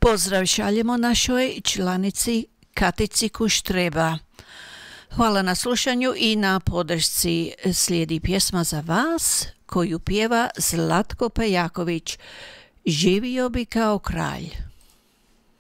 Pozdrav šaljemo našoj članici Katici Kuštreba. Hvala na slušanju i na podršci. Slijedi pjesma za vas koju pjeva Zlatko Pejaković. Živio bi kao kralj.